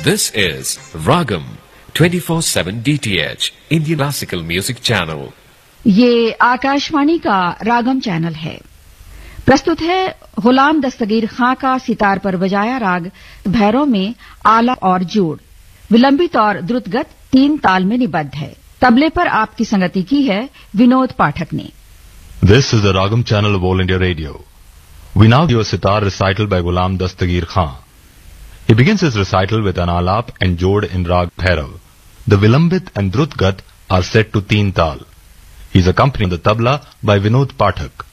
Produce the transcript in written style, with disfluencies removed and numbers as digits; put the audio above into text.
This is Ragam 24/7 DTH Indian Classical Music Channel. ये आकाशवाणी का रागम channel है। प्रस्तुत है गुलाम दस्तगीर खां का सितार पर बजाया राग भैरव में आलाप और जोड़, विलंबित और द्रुतगत 3 ताल में निबद्ध है। तबले पर आपकी संगति की है विनोद पाठक ने। This is the Ragam channel of All India Radio. We now hear a sitar recital by Ghulam Dastagir Khan. He begins his recital with an alap and jod in Rag Bhairav. The Vilambit and Drutgat are set to Teen Tal. He is accompanied on the tabla by Vinod Pathak.